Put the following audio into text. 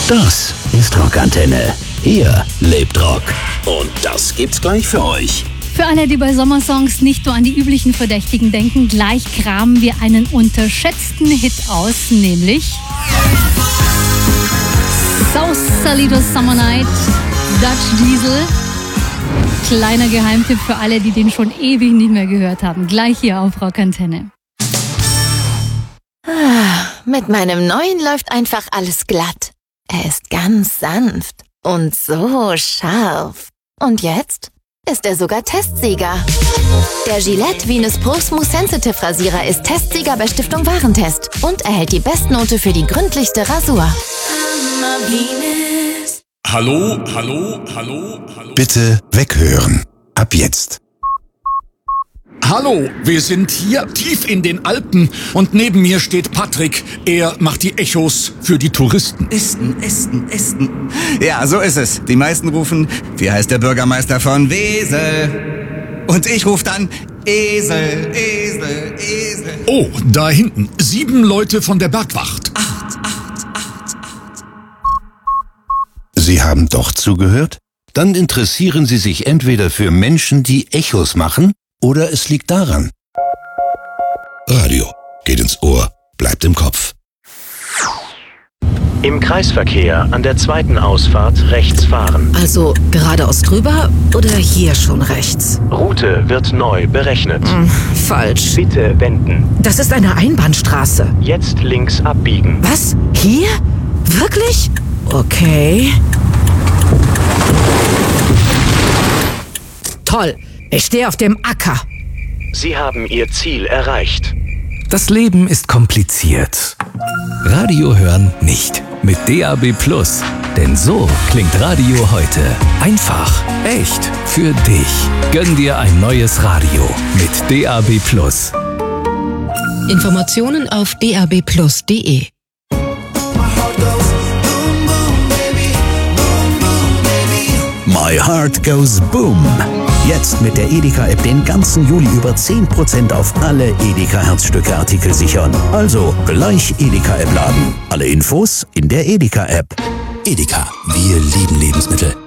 Das ist Rockantenne. Hier lebt Rock. Und das gibt's gleich für euch. Für alle, die bei Sommersongs nicht nur an die üblichen Verdächtigen denken, gleich kramen wir einen unterschätzten Hit aus, nämlich Sausalito Summer Night, Dutch Diesel. Kleiner Geheimtipp für alle, die den schon ewig nicht mehr gehört haben. Gleich hier auf Rockantenne. Mit meinem neuen läuft einfach alles glatt. Er ist ganz sanft und so scharf. Und jetzt ist er sogar Testsieger. Der Gillette Venus Pro Smooth Sensitive Rasierer ist Testsieger bei Stiftung Warentest und erhält die Bestnote für die gründlichste Rasur. Hallo. Bitte weghören. Ab jetzt. Hallo, wir sind hier tief in den Alpen und neben mir steht Patrick. Er macht die Echos für die Touristen. Essen. Ja, so ist es. Die meisten rufen, wie heißt der Bürgermeister von Wesel? Und ich rufe dann, Esel. Oh, da hinten, 7 Leute von der Bergwacht. Sie haben doch zugehört? Dann interessieren Sie sich entweder für Menschen, die Echos machen, oder es liegt daran. Radio geht ins Ohr, bleibt im Kopf. Im Kreisverkehr an der zweiten Ausfahrt rechts fahren. Also geradeaus drüber oder hier schon rechts? Route wird neu berechnet. Falsch. Bitte wenden. Das ist eine Einbahnstraße. Jetzt links abbiegen. Was? Hier? Wirklich? Okay. Toll. Ich stehe auf dem Acker. Sie haben Ihr Ziel erreicht. Das Leben ist kompliziert. Radio hören nicht. Mit DAB+. Denn so klingt Radio heute. Einfach, echt, für dich. Gönn dir ein neues Radio mit DAB+. Informationen auf dabplus.de. My Heart Goes Boom. Jetzt mit der Edeka-App den ganzen Juli über 10% auf alle Edeka-Herzstücke-Artikel sichern. Also gleich Edeka-App laden. Alle Infos in der Edeka-App. Edeka, wir lieben Lebensmittel.